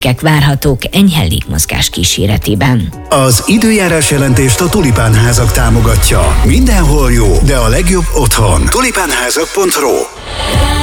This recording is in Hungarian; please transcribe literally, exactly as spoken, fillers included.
várhatók enyhe légmozgás kíséretében. Az időjárás jelentést a Tulipánházak támogatja. Mindenhol jó, de a legjobb otthon. tulipánházak pont ru